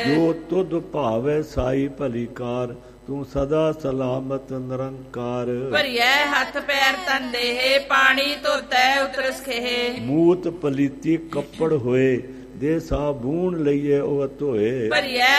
ਜੋ ਤੁਧ ਭਾਵੈ ਸਾਈ ਭਲੀ ਕਾਰ, ਤੂੰ ਸਦਾ ਸਲਾਮਤ ਨਿਰੰਕਾਰ। ਭਰੀਐ ਹੱਥ ਪੈਰ ਤਨ ਦੇਹ, ਪਾਣੀ ਧੋਤੈ ਉਤਰਸ ਖੇਹ। ਮੂਤ ਪਲੀਤੀ ਕੱਪੜ ਹੋਏ, ਦੇ ਸਾਬੂਨ ਲਈਏ ਉਹ ਧੋਏ। ਭਰੀਐ